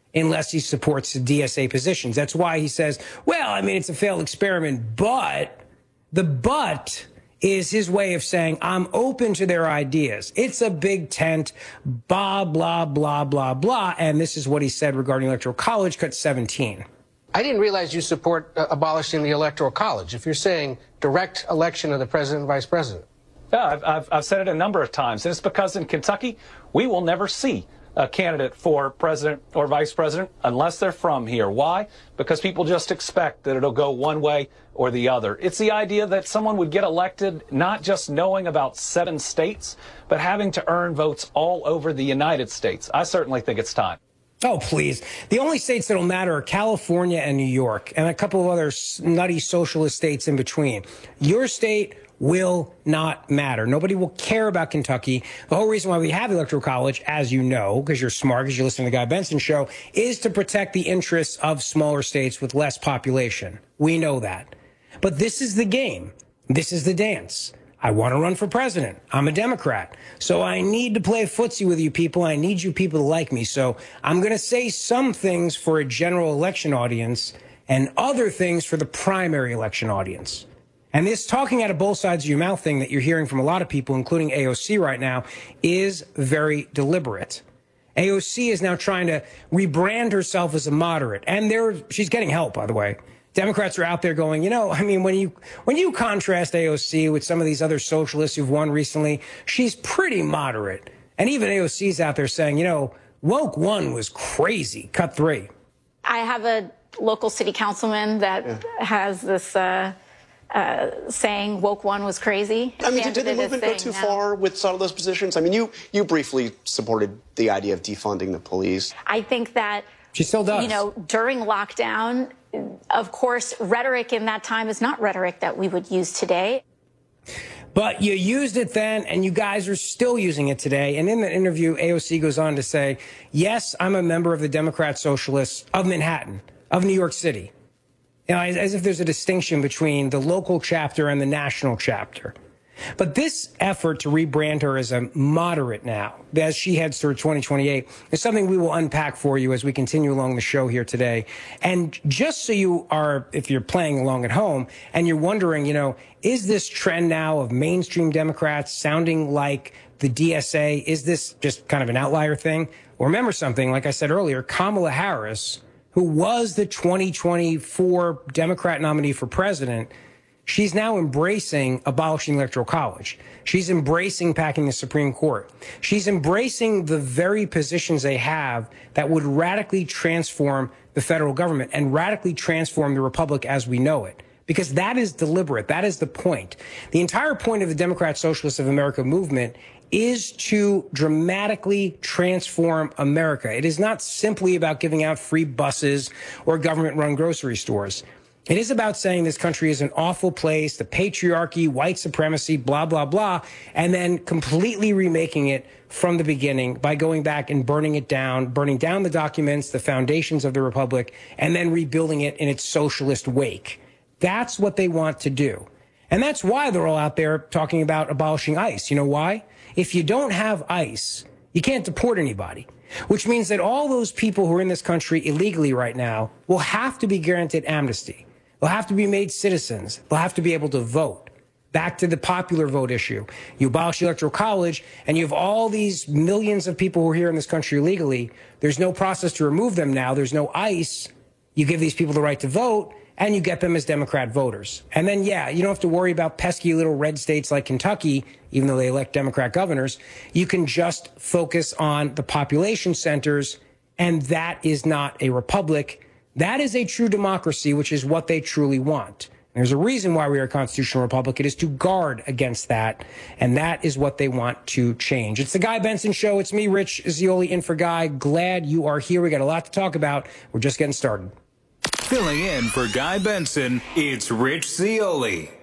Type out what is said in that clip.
unless he supports the DSA positions. That's why he says, well, I mean, it's a failed experiment, but the but is his way of saying, I'm open to their ideas. It's a big tent, blah, blah, blah, blah, blah. And this is what he said regarding Electoral College, cut 17. I didn't realize you support abolishing the Electoral College. If you're saying direct election of the president and vice president. Yeah, I've said it a number of times. And it's because in Kentucky, we will never see a candidate for president or vice president unless they're from here. Why? Because people just expect that it'll go one way or the other. It's the idea that someone would get elected not just knowing about 7 states, but having to earn votes all over the United States. I certainly think it's time. Oh, please. The only states that'll matter are California and New York and a couple of other nutty socialist states in between. Your state will not matter. Nobody will care about Kentucky. The whole reason why we have the Electoral College, as you know, because you're smart, because you listen to the Guy Benson show, is to protect the interests of smaller states with less population. We know that. But this is the game. This is the dance. I want to run for president. I'm a Democrat. So I need to play footsie with you people. I need you people to like me. So I'm going to say some things for a general election audience and other things for the primary election audience. And this talking out of both sides of your mouth thing that you're hearing from a lot of people, including AOC right now, is very deliberate. AOC is now trying to rebrand herself as a moderate. And she's getting help, by the way. Democrats are out there going, you know, I mean, when you contrast AOC with some of these other socialists who've won recently, she's pretty moderate. And even AOC's out there saying, you know, woke one was crazy. Cut 3. I have a local city councilman that has this saying woke one was crazy. I mean, did the movement go too far with some of those positions? I mean, you briefly supported the idea of defunding the police. I think that she still does. You know, during lockdown, of course, rhetoric in that time is not rhetoric that we would use today. But you used it then, and you guys are still using it today. And in the interview, AOC goes on to say, yes, I'm a member of the Democrat Socialists of Manhattan, of New York City. You know, as if there's a distinction between the local chapter and the national chapter. But this effort to rebrand her as a moderate now, as she heads toward 2028, is something we will unpack for you as we continue along the show here today. And just so you are, if you're playing along at home and you're wondering, you know, is this trend now of mainstream Democrats sounding like the DSA? Is this just kind of an outlier thing? Well, remember something, like I said earlier, Kamala Harris, who was the 2024 Democrat nominee for president, she's now embracing abolishing the Electoral College. She's embracing packing the Supreme Court. She's embracing the very positions they have that would radically transform the federal government and radically transform the republic as we know it. Because that is deliberate. That is the point. The entire point of the Democrat Socialists of America movement is to dramatically transform America. It is not simply about giving out free buses or government-run grocery stores. It is about saying this country is an awful place, the patriarchy, white supremacy, blah, blah, blah, and then completely remaking it from the beginning by going back and burning down the documents, the foundations of the republic, and then rebuilding it in its socialist wake. That's what they want to do. And that's why they're all out there talking about abolishing ICE. You know why? If you don't have ICE, you can't deport anybody, which means that all those people who are in this country illegally right now will have to be granted amnesty. They'll have to be made citizens. They'll have to be able to vote. Back to the popular vote issue. You abolish the Electoral College, and you have all these millions of people who are here in this country illegally. There's no process to remove them now. There's no ICE. You give these people the right to vote, and you get them as Democrat voters. And then, yeah, you don't have to worry about pesky little red states like Kentucky, even though they elect Democrat governors. You can just focus on the population centers, and that is not a republic. That is a true democracy, which is what they truly want. There's a reason why we are a constitutional republic. It is to guard against that, and that is what they want to change. It's the Guy Benson Show. It's me, Rich Zeoli, in for Guy. Glad you are here. We got a lot to talk about. We're just getting started. Filling in for Guy Benson, it's Rich Zeoli.